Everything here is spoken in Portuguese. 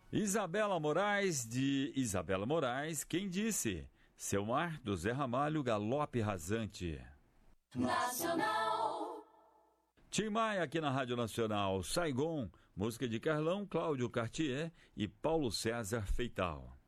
Isabela Moraes, de Isabela Moraes, quem disse? Seu Mar, do Zé Ramalho, Galope Rasante. Nacional. Tim Maia aqui na Rádio Nacional. Saigon, música de Carlão, Cláudio Cartier e Paulo César Feital.